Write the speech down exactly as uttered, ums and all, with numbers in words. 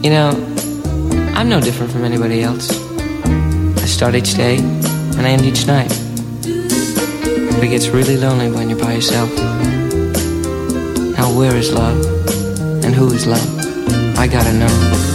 You know, I'm no different from anybody else. I start each day and I end each night. But it gets really lonely when you're by yourself. Now where is love? And who is love? I gotta know.